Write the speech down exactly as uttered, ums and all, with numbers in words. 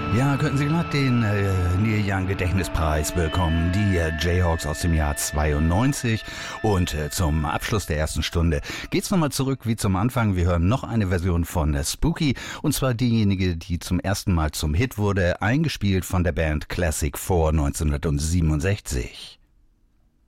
Ja, könnten Sie gerade den äh, Neil Young Gedächtnispreis bekommen, die äh, Jayhawks aus dem Jahr zweiundneunzig. Und äh, zum Abschluss der ersten Stunde geht's nochmal zurück wie zum Anfang. Wir hören noch eine Version von äh, Spooky, und zwar diejenige, die zum ersten Mal zum Hit wurde, eingespielt von der Band Classic vier neunzehnhundertsiebenundsechzig.